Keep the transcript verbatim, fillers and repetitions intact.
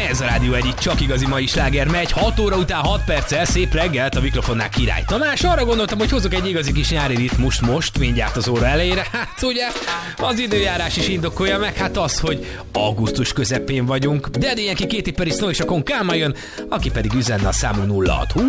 Ez a Rádió egyik csak igazi mai sláger megy, hat óra után hat perccel. Szép reggelt, a mikrofonnál Király Tamás. Arra gondoltam, hogy hozok egy igazi kis nyári ritmust most, mindjárt az óra elejére. Hát ugye, az időjárás is indokolja meg, hát az, hogy augusztus közepén vagyunk. De ilyen ki Katy Perry Snow és a Konkálma jön, aki pedig üzenne a számú nulla hat húsz